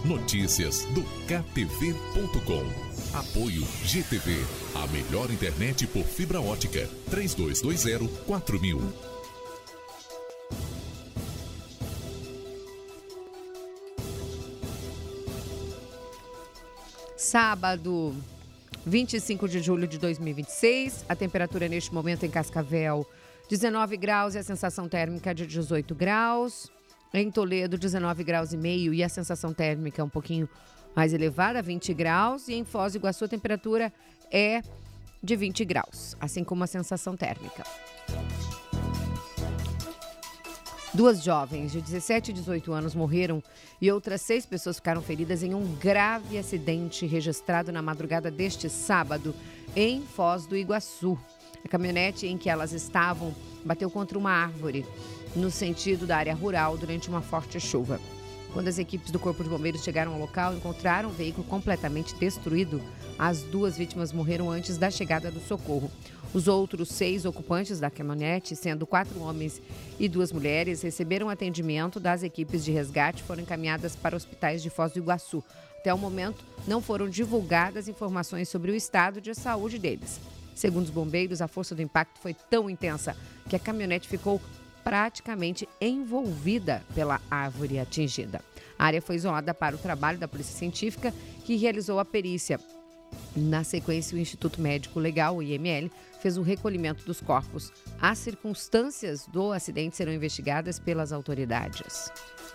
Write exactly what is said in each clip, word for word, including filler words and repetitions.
Notícias do K T V ponto com. Apoio G T V, a melhor internet por fibra ótica. três dois dois zero, quatro mil. Sábado, vinte e cinco de julho de dois mil e vinte e seis, a temperatura neste momento em Cascavel, dezenove graus e a sensação térmica de dezoito graus. Em Toledo, dezenove graus e meio e a sensação térmica um pouquinho mais elevada, vinte graus. E em Foz do Iguaçu, a temperatura é de vinte graus, assim como a sensação térmica. Duas jovens de dezessete e dezoito anos morreram e outras seis pessoas ficaram feridas em um grave acidente registrado na madrugada deste sábado em Foz do Iguaçu. A caminhonete em que elas estavam bateu contra uma árvore no sentido da área rural durante uma forte chuva. Quando as equipes do Corpo de Bombeiros chegaram ao local, encontraram o veículo completamente destruído. As duas vítimas morreram antes da chegada do socorro. Os outros seis ocupantes da caminhonete, sendo quatro homens e duas mulheres, receberam atendimento das equipes de resgate e foram encaminhadas para hospitais de Foz do Iguaçu. Até o momento, não foram divulgadas informações sobre o estado de saúde deles. Segundo os bombeiros, a força do impacto foi tão intensa que a caminhonete ficou praticamente envolvida pela árvore atingida. A área foi isolada para o trabalho da Polícia Científica, que realizou a perícia. Na sequência, o Instituto Médico Legal, o I M L, fez o recolhimento dos corpos. As circunstâncias do acidente serão investigadas pelas autoridades.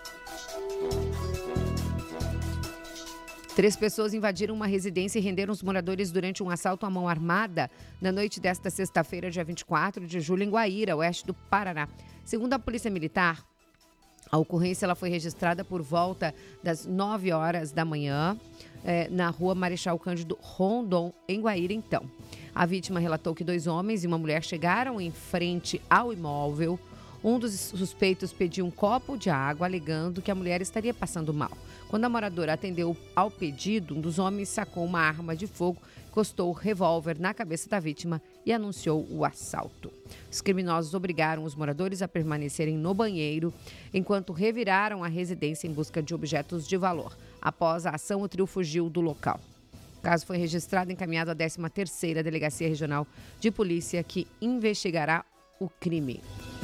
Três pessoas invadiram uma residência e renderam os moradores durante um assalto à mão armada na noite desta sexta-feira, dia vinte e quatro de julho, em Guaíra, oeste do Paraná. Segundo a Polícia Militar, a ocorrência ela foi registrada por volta das nove horas da manhã, eh, na rua Marechal Cândido Rondon, em Guaíra, então. A vítima relatou que dois homens e uma mulher chegaram em frente ao imóvel. Um dos suspeitos pediu um copo de água, alegando que a mulher estaria passando mal. Quando a moradora atendeu ao pedido, um dos homens sacou uma arma de fogo, encostou o revólver na cabeça da vítima e anunciou o assalto. Os criminosos obrigaram os moradores a permanecerem no banheiro, enquanto reviraram a residência em busca de objetos de valor. Após a ação, o trio fugiu do local. O caso foi registrado e encaminhado à décima terceira Delegacia Regional de Polícia, que investigará o crime.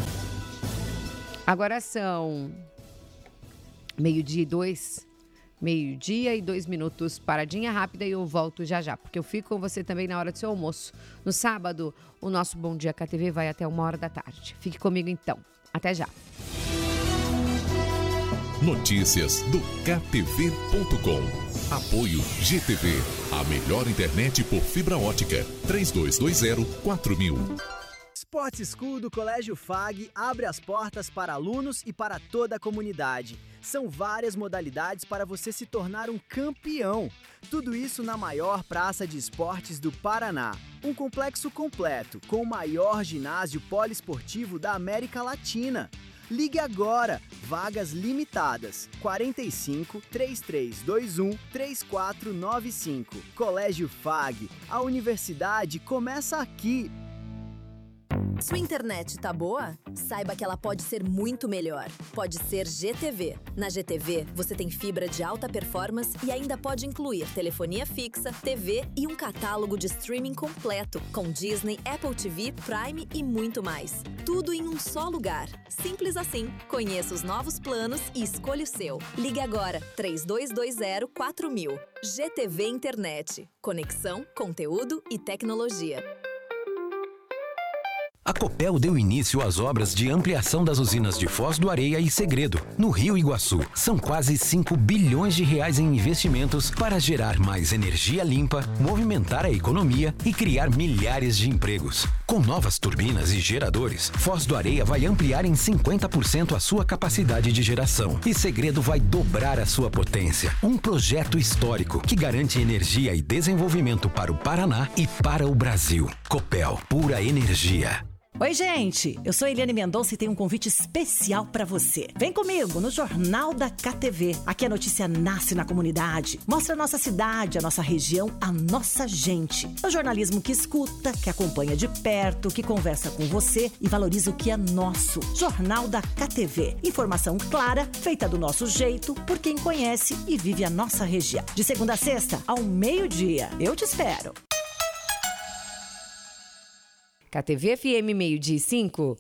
Agora são meio-dia e dois, meio-dia e dois minutos, paradinha rápida e eu volto já já, porque eu fico com você também na hora do seu almoço. No sábado, o nosso Bom Dia K T V vai até uma hora da tarde. Fique comigo então. Até já. Notícias do K T V ponto com. Apoio G T V, a melhor internet por fibra ótica. três dois dois zero, quatro mil. Sport School do Colégio F A G abre as portas para alunos e para toda a comunidade. São várias modalidades para você se tornar um campeão. Tudo isso na maior praça de esportes do Paraná. Um complexo completo, com o maior ginásio poliesportivo da América Latina. Ligue agora, vagas limitadas, quarenta e cinco, trinta e três vinte e um, trinta e quatro noventa e cinco. Colégio F A G, a universidade começa aqui. Sua internet tá boa? Saiba que ela pode ser muito melhor. Pode ser G T V. Na G T V, você tem fibra de alta performance e ainda pode incluir telefonia fixa, T V e um catálogo de streaming completo, com Disney, Apple T V, Prime e muito mais. Tudo em um só lugar. Simples assim. Conheça os novos planos e escolha o seu. Ligue agora, três dois dois zero, quatro mil. G T V Internet. Conexão, conteúdo e tecnologia. A Copel deu início às obras de ampliação das usinas de Foz do Areia e Segredo, no Rio Iguaçu. São quase cinco bilhões de reais em investimentos para gerar mais energia limpa, movimentar a economia e criar milhares de empregos. Com novas turbinas e geradores, Foz do Areia vai ampliar em cinquenta por cento a sua capacidade de geração e Segredo vai dobrar a sua potência. Um projeto histórico que garante energia e desenvolvimento para o Paraná e para o Brasil. Copel, pura energia. Oi, gente! Eu sou Eliane Mendonça e tenho um convite especial para você. Vem comigo no Jornal da K T V. Aqui a notícia nasce na comunidade. Mostra a nossa cidade, a nossa região, a nossa gente. É o jornalismo que escuta, que acompanha de perto, que conversa com você e valoriza o que é nosso. Jornal da K T V. Informação clara, feita do nosso jeito, por quem conhece e vive a nossa região. De segunda a sexta, ao meio-dia. Eu te espero. K T V F M meio-dia e cinco.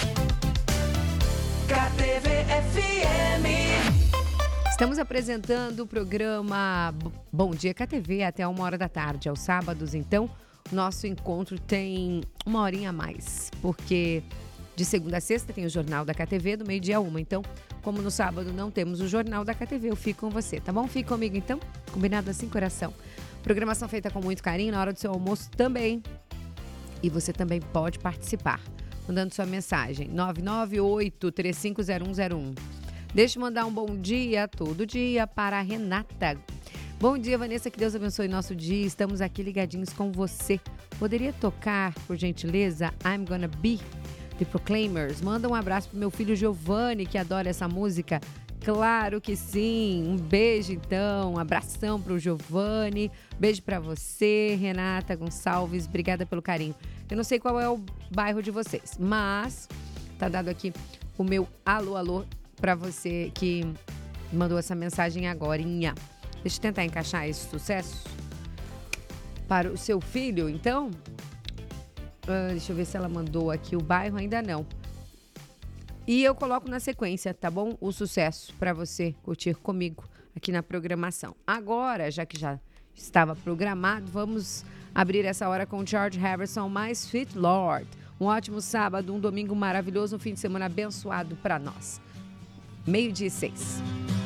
K T V F M. Estamos apresentando o programa Bom Dia K T V até uma hora da tarde. Aos sábados, então, nosso encontro tem uma horinha a mais, porque de segunda a sexta tem o Jornal da K T V do meio-dia a uma. Então, como no sábado não temos o Jornal da K T V, eu fico com você, tá bom? Fique comigo, então. Combinado assim, coração? Programação feita com muito carinho na hora do seu almoço também. E você também pode participar, mandando sua mensagem, nove nove oito, três cinco zero um zero um. Deixa eu mandar um bom dia todo dia para a Renata. Bom dia, Vanessa, que Deus abençoe nosso dia. Estamos aqui ligadinhos com você. Poderia tocar, por gentileza, I'm Gonna Be, The Proclaimers? Manda um abraço pro meu filho Giovanni, que adora essa música. Claro que sim. Um beijo, então. Um abração pro Giovanni. Beijo para você, Renata Gonçalves. Obrigada pelo carinho. Eu não sei qual é o bairro de vocês, mas tá dado aqui o meu alô, alô para você que mandou essa mensagem agorinha. Deixa eu tentar encaixar esse sucesso para o seu filho, então. Uh, deixa eu ver se ela mandou aqui o bairro, ainda não. E eu coloco na sequência, tá bom? O sucesso para você curtir comigo aqui na programação. Agora, já que já estava programado, vamos abrir essa hora com George Harrison mais Sweet Lord. Um ótimo sábado, um domingo maravilhoso, um fim de semana abençoado para nós. Meio-dia e seis.